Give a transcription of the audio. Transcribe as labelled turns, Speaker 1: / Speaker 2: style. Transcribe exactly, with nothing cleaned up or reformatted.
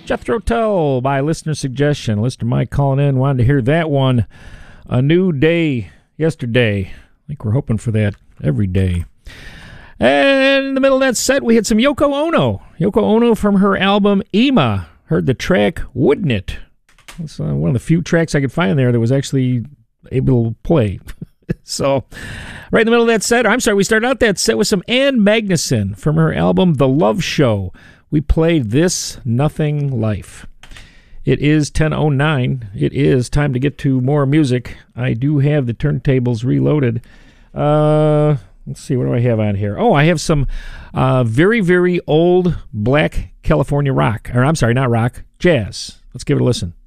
Speaker 1: Jethro Tull by listener suggestion. Listener Mike calling in, wanted to hear that one. A New Day Yesterday. I think we're hoping for that every day. And in the middle of that set, we had some Yoko Ono. Yoko Ono from her album Ima. Heard the track Wouldn't It? It's uh, one of the few tracks I could find there that was actually able to play. So, right in the middle of that set, I'm sorry, we started out that set with some Ann Magnuson from her album The Love Show. We played This Nothing Life. It is ten oh nine. It is time to get to more music. I do have the turntables reloaded. Uh... Let's see, what do I have on here? Oh, I have some uh, very, very old black California rock. Or I'm sorry, not rock, jazz. Let's give it a listen.